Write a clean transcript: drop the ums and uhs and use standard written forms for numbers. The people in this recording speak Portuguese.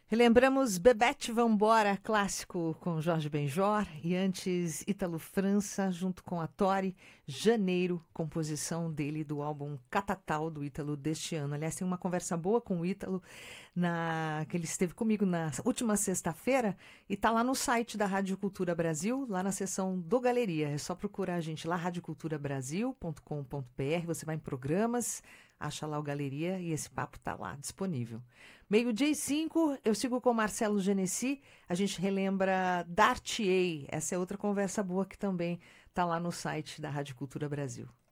Relembramos Bebete Vambora, clássico com Jorge Benjor, e antes Ítalo França, junto com a Tori, Janeiro, composição dele do álbum Catatal do Ítalo deste ano. Aliás, tem uma conversa boa com o Ítalo, que ele esteve comigo na última sexta-feira, e tá lá no site da Rádio Cultura Brasil, lá na seção do Galeria. É só procurar a gente lá, radioculturabrasil.com.br, você vai em programas, acha lá o Galeria e esse papo tá lá disponível. 12:05, eu sigo com Marcelo Genesi, a gente relembra Dartier, essa é outra conversa boa que também está lá no site da Rádio Cultura Brasil.